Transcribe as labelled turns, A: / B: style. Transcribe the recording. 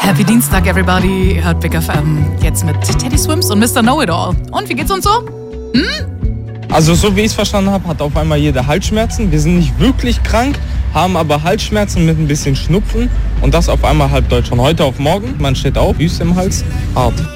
A: Happy Dienstag, everybody. Ihr hört Big FM. Jetzt mit Teddy Swims und Mr. Know-It-All. Und wie geht's uns so?
B: Also so wie ich es verstanden habe, hat auf einmal jeder Halsschmerzen. Wir sind nicht wirklich krank, haben aber Halsschmerzen mit ein bisschen Schnupfen. Und das auf einmal halb Deutsch. Von heute auf morgen, man steht auf, Füße im Hals, hart.